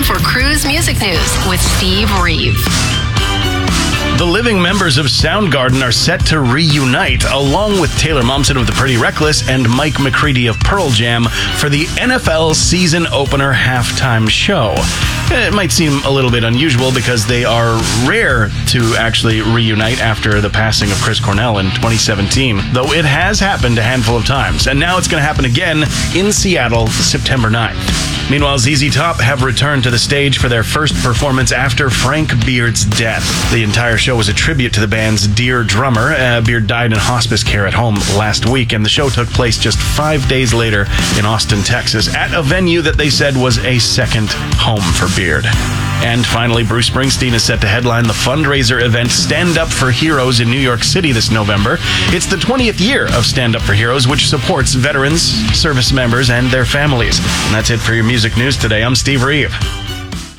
for Cruise Music News with Steve Reeve. The living members of Soundgarden are set to reunite, along with Taylor Momsen of The Pretty Reckless and Mike McCready of Pearl Jam, for the NFL season opener halftime show. It might seem a little bit unusual because they are rare to actually reunite after the passing of Chris Cornell in 2017, though it has happened a handful of times, and now it's going to happen again in Seattle, September 9th. Meanwhile, ZZ Top have returned to the stage for their first performance after Frank Beard's death. The entire show was a tribute to the band's dear drummer. Beard died in hospice care at home last week, and the show took place just 5 days later in Austin, Texas, at a venue that they said was a second home for Beard. And finally, Bruce Springsteen is set to headline the fundraiser event Stand Up for Heroes in New York City this November. It's the 20th year of Stand Up for Heroes, which supports veterans, service members, and their families. And that's it for your music news today. I'm Steve Reeve.